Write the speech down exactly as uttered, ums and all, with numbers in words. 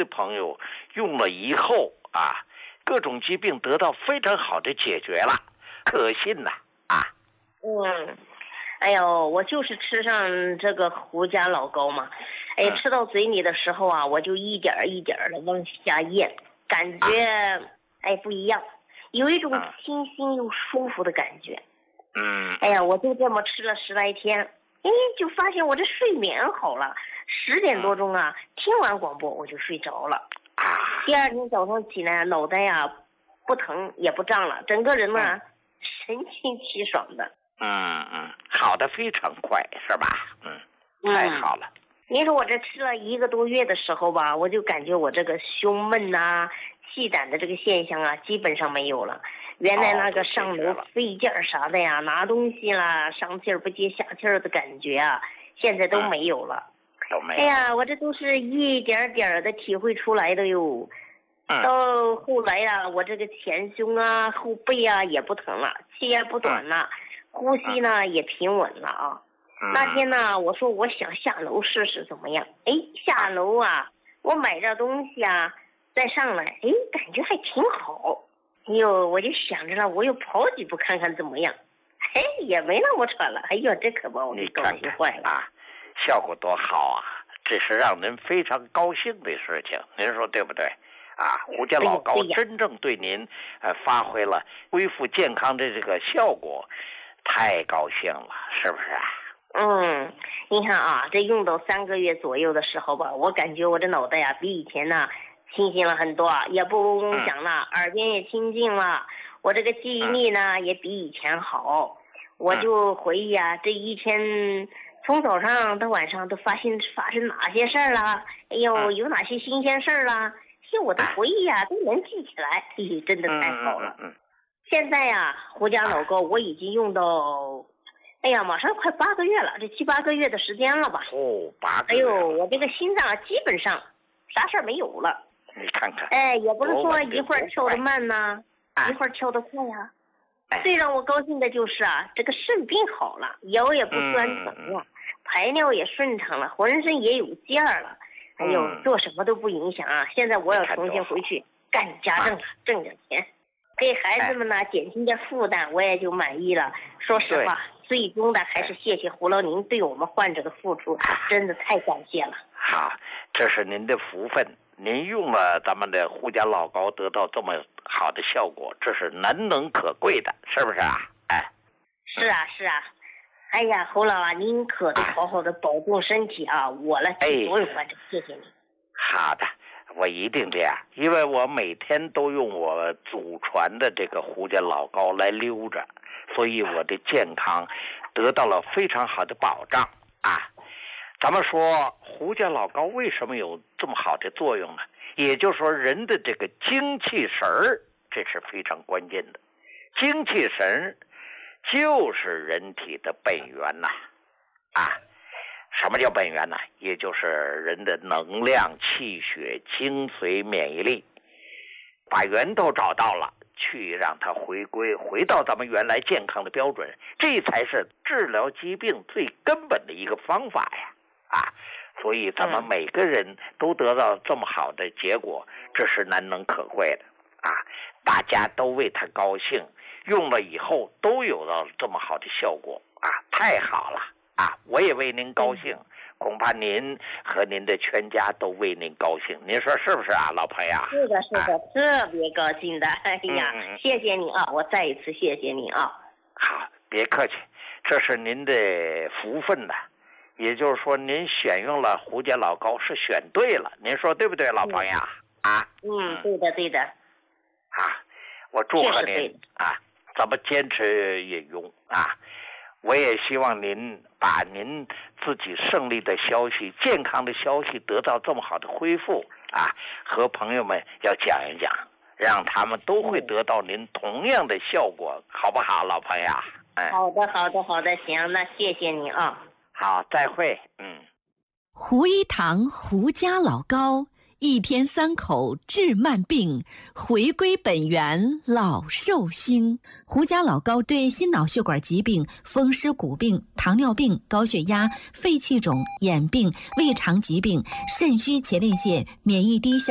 的朋友用了以后啊，各种疾病得到非常好的解决了，可信呐啊。 嗯，哎呦，我就是吃上这个胡家老高嘛，哎，吃到嘴里的时候啊，我就一点一点的往下咽，感觉、啊、哎不一样，有一种清新又舒服的感觉。 嗯， 哎呀，我就这么吃了十来天，哎，就发现我这睡眠好了。十点多钟啊，听完广播我就睡着了。第二天早上起来，脑袋呀不疼也不胀了，整个人呢、嗯、神清气爽的。 嗯嗯，好的非常快是吧？嗯，太好了。 您说我这吃了一个多月的时候吧，我就感觉我这个胸闷呐、啊、气短的这个现象啊，基本上没有了。原来那个上楼费劲儿啥的呀，拿东西啦，上气儿不接下气儿的感觉啊，现在都没有了。 都没有。 哎呀，我这都是一点点的体会出来的哟。 嗯、 到后来呀、啊，我这个前胸啊、后背啊也不疼了，气也不短了。嗯呼吸呢也平稳了啊、嗯！那天呢，我说我想下楼试试怎么样？哎，下楼啊，我买点东西啊，再上来，哎，感觉还挺好。哎呦，我就想着了，我又跑几步看看怎么样？哎，也没那么喘了。哎呦，这可把我给高兴坏了啊！效果多好啊！这是让人非常高兴的事情，您说对不对？啊，胡家老高真正对您呃发挥了恢复健康的这个效果。太高兴了，是不是啊？ 嗯，你看啊，这用到三个月左右的时候吧，我感觉我这脑袋呀、啊、比以前呢清醒了很多，也不嗡嗡响了、嗯，耳边也清净了，我这个记忆力呢、嗯、也比以前好。我就回忆啊，这一天从早上到晚上都发现发生哪些事儿了？哎呦，有哪些新鲜事儿了？像我的回忆啊都能记起来，嘿，真的太好了。 嗯嗯嗯现在呀、啊，胡家老高我已经用到，哎呀，马上快八个月了，这七八个月的时间了吧？ 哦，八个月。 哎呦，我这个心脏基本上啥事儿没有了。 你看看。 哎，也不是说一会儿跳得慢呐、啊，一会儿跳得快呀、啊。最让我高兴的就是啊，这个肾病好了，腰也不酸疼了、嗯，排尿也顺畅了，浑身也有劲儿了。哎呦、嗯，做什么都不影响啊！现在我要重新回去干家政了，挣点钱。给孩子们呢减轻点负担，我也就满意了。说实话，最终的还是谢谢胡老您对我们患者的付出，真的太感谢了。 好，这是您的福分，您用了咱们的胡家老高得到这么好的效果，这是难能可贵的，是不是啊？哎， 是啊，是啊。哎呀，胡老啊，您可得好好的保重身体啊！我来替所有患者，谢谢你。 好的。我一定这样，因为我每天都用我祖传的这个胡家老高来溜着，所以我的健康得到了非常好的保障啊。咱们说胡家老高为什么有这么好的作用呢？也就是说人的这个精气神儿，这是非常关键的。精气神就是人体的本源呐，啊。什么叫本源呢？也就是人的能量、气血、精髓、免疫力，把源头找到了，去让它回归，回到咱们原来健康的标准，这才是治疗疾病最根本的一个方法呀！啊，所以咱们每个人都得到这么好的结果，这是难能可贵的啊！大家都为他高兴，用了以后都有到这么好的效果啊，太好了！啊，我也为您高兴，恐怕您和您的全家都为您高兴，您说是不是啊，老朋友？ 是的，是的，啊、特别高兴的。哎呀、嗯，谢谢你啊，我再一次谢谢你啊。 好，别客气，这是您的福分呐。也就是说，您选用了胡家老高是选对了，您说对不对，老朋友？ 嗯、啊，嗯，对的，对的。 啊，我祝贺您啊，咱们坚持饮用啊。我也希望您把您自己胜利的消息、健康的消息得到这么好的恢复啊，和朋友们要讲一讲，让他们都会得到您同样的效果，好不好，老朋友？ 哎，好的，好的，好的，行，那谢谢你啊。 好，再会。嗯， 胡一堂胡家老高，一天三口治慢病，回归本源老寿星。胡家老高对心脑血管疾病、风湿骨病、糖尿病、高血压、肺气肿、眼病、胃肠疾病、肾虚前列腺、免疫低下